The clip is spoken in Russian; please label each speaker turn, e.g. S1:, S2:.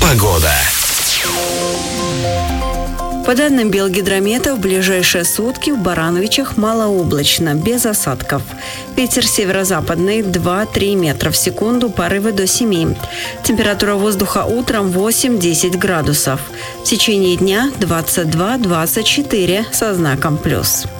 S1: Погода.
S2: По данным Белгидромета, в ближайшие сутки в Барановичах малооблачно, без осадков. Ветер северо-западный 2-3 метра в секунду, порывы до 7. Температура воздуха утром 8-10 градусов. В течение дня 22-24 со знаком плюс.